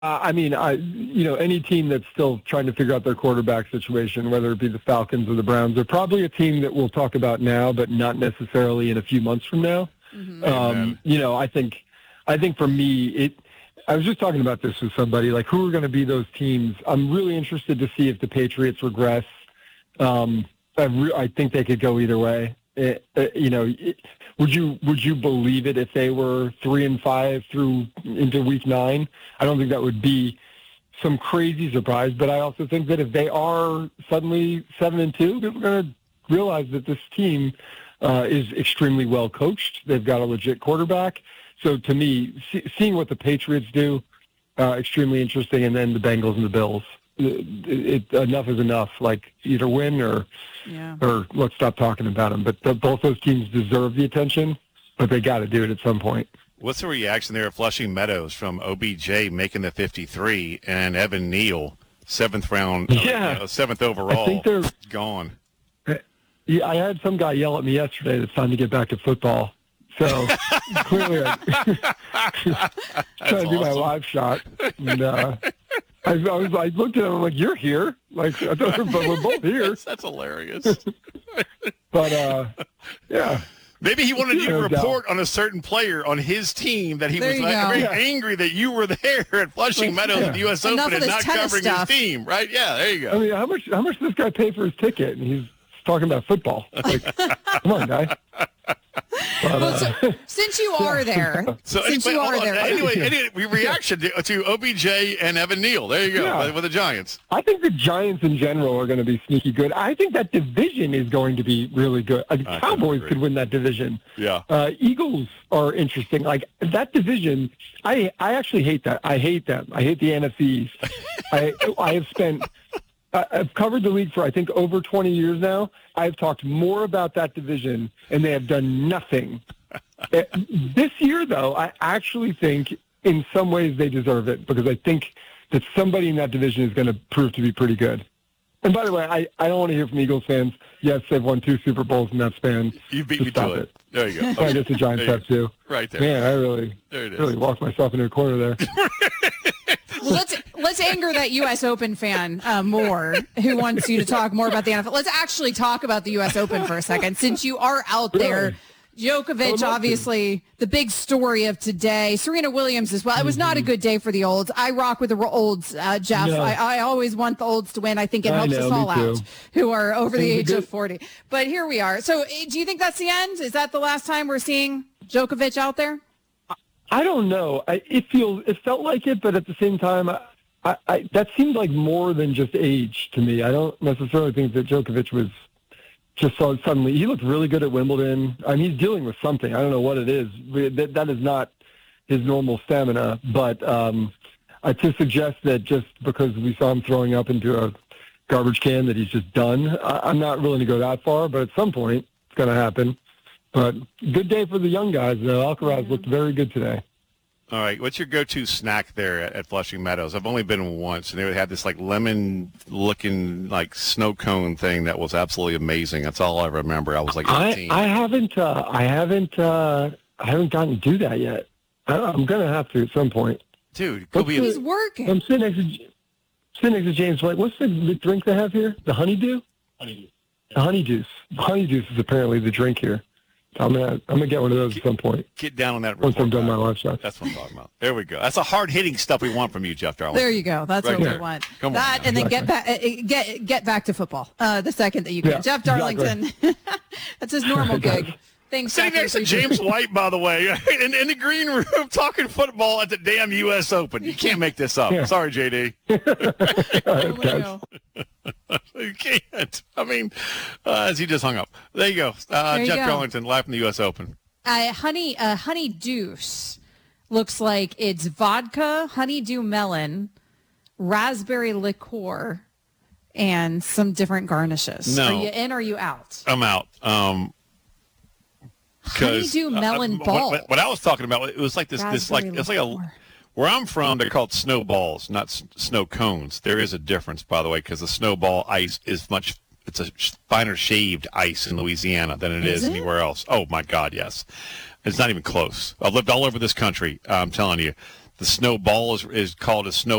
Any team that's still trying to figure out their quarterback situation, whether it be the Falcons or the Browns, they're probably a team that we'll talk about now, but not necessarily in a few months from now. Mm-hmm. I think for me, I was just talking about this with somebody, like who are going to be those teams. I'm really interested to see if the Patriots regress. I think they could go either way. Would you believe it if they were 3-5 through into week 9? I don't think that would be some crazy surprise, but I also think that if they are suddenly 7-2, people are going to realize that this team is extremely well coached. They've got a legit quarterback. So to me, seeing what the Patriots do, extremely interesting, and then the Bengals and the Bills. Enough is enough. Like either win or let's stop talking about them. But both those teams deserve the attention, but they got to do it at some point. What's the reaction there at Flushing Meadows from OBJ making the 53 and Evan Neal, 7th round, 7th overall, I think they're gone? Yeah, I had some guy yell at me yesterday that it's time to get back to football. So clearly, I'm trying to do my live shot. And, I looked at him, I'm like, you're here. Like, but we're both here. That's hilarious. But, yeah. Maybe he wanted you to report on a certain player on his team that he was very angry that you were there at Flushing Meadows at the U.S. Open and not covering his team, right? Yeah, there you go. I mean, how much does this guy pay for his ticket? And he's talking about football. Like, come on, guy. But, since you are there, anyway, reaction to OBJ and Evan Neal. There you go, with the Giants. I think the Giants in general are going to be sneaky good. I think that division is going to be really good. Cowboys could win that division. Yeah. Eagles are interesting. Like that division, I actually hate that. I hate them. I hate the NFC East. I've covered the league for, I think, over 20 years now. I've talked more about that division, and they have done nothing. This year, though, I actually think in some ways they deserve it because I think that somebody in that division is going to prove to be pretty good. And by the way, I don't want to hear from Eagles fans. Yes, they've won 2 Super Bowls in that span. You beat me to it. There you go. I guess the Giants have too. Right there. Man, I really walked myself into a corner there. Well, let's anger that U.S. Open fan more who wants you to talk more about the NFL. Let's actually talk about the U.S. Open for a second. Since you are out there, Djokovic, obviously the big story of today. Serena Williams as well. It was not a good day for the olds. I rock with the olds, Jeff. No. I always want the olds to win. I think it helps us all out who are over the age of 40. But here we are. So do you think that's the end? Is that the last time we're seeing Djokovic out there? I don't know. It felt like it, but at the same time, that seemed like more than just age to me. I don't necessarily think that Djokovic was just suddenly. He looked really good at Wimbledon. I mean, he's dealing with something. I don't know what it is. That is not his normal stamina. But to suggest that just because we saw him throwing up into a garbage can that he's just done, I'm not willing to go that far. But at some point, it's going to happen. But good day for the young guys, though. Alcaraz looked very good today. All right. What's your go-to snack there at Flushing Meadows? I've only been once, and they had this, like, lemon-looking, like, snow cone thing that was absolutely amazing. That's all I remember. I was, like, 18. I haven't gotten to do that yet. I'm going to have to at some point. Dude, he's working. I'm sitting next to James. Like, what's the drink they have here? The honeydew? Honeydew. The honeydew. Honeydew is apparently the drink here. I'm gonna get one of those at some point. Get down on that. Once I'm done my live shot. That's what I'm talking about. There we go. That's the hard-hitting stuff we want from you, Jeff Darlington. There you go. That's right what we want. Come that on, and then get back to football. The second that you can. Jeff Darlington. Exactly. That's his normal gig. Thanks. Sitting next to James White, by the way, in the green room talking football at the damn U.S. Open. You can't make this up. Sorry, JD. You can't. I mean, as he just hung up. There you go. Jeff Darlington, live from the U.S. Open. Honey Deuce looks like it's vodka, honeydew melon, raspberry liqueur, and some different garnishes. No. Are you in or are you out? I'm out. Honeydew melon ball. What I was talking about, it was like this like it's like where I'm from, they're called snowballs, not snow cones. There is a difference, by the way, because the snowball ice is it's a finer shaved ice in Louisiana than it is anywhere else. Oh my God, yes. It's not even close. I've lived all over this country. I'm telling you, the snowball is called a snow